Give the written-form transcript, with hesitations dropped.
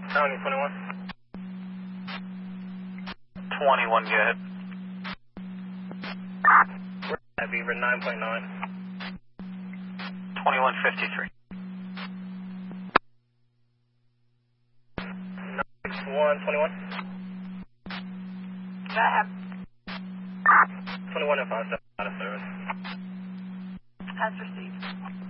County 21. 21, go ahead. Beaver 9.9. 2153. 121. Go ahead. 21 and 5 out of service. Has received.